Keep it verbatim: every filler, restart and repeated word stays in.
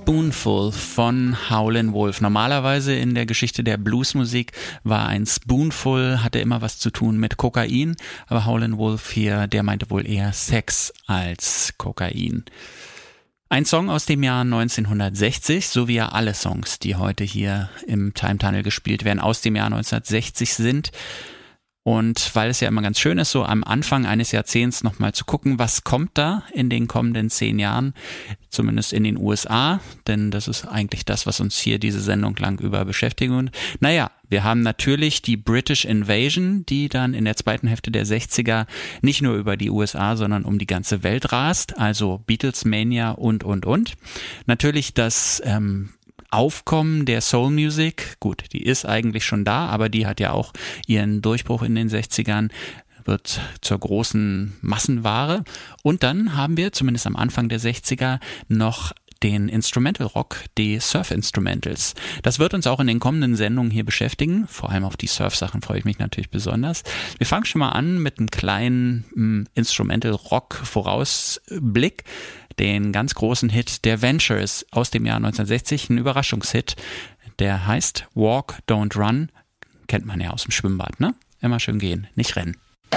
Spoonful von Howlin' Wolf. Normalerweise in der Geschichte der Bluesmusik war ein Spoonful, hatte immer was zu tun mit Kokain, aber Howlin' Wolf hier, der meinte wohl eher Sex als Kokain. Ein Song aus dem Jahr neunzehnhundertsechzig, so wie ja alle Songs, die heute hier im Time Tunnel gespielt werden, aus dem Jahr neunzehnhundertsechzig sind. Und weil es ja immer ganz schön ist, so am Anfang eines Jahrzehnts nochmal zu gucken, was kommt da in den kommenden zehn Jahren, zumindest in den U S A, denn das ist eigentlich das, was uns hier diese Sendung lang über beschäftigt. Und naja, wir haben natürlich die British Invasion, die dann in der zweiten Hälfte der sechziger nicht nur über die U S A, sondern um die ganze Welt rast, also Beatles-Mania und, und, und. Natürlich das ähm, Aufkommen der Soul Music, gut, die ist eigentlich schon da, aber die hat ja auch ihren Durchbruch in den sechzigern, wird zur großen Massenware. Und dann haben wir zumindest am Anfang der sechziger noch den Instrumental Rock, die Surf Instrumentals. Das wird uns auch in den kommenden Sendungen hier beschäftigen. Vor allem auf die Surf-Sachen freue ich mich natürlich besonders. Wir fangen schon mal an mit einem kleinen mh, Instrumental Rock Vorausblick. Den ganz großen Hit der Ventures aus dem Jahr neunzehnhundertsechzig, ein Überraschungshit, der heißt Walk, Don't Run, kennt man ja aus dem Schwimmbad, ne? Immer schön gehen, nicht rennen.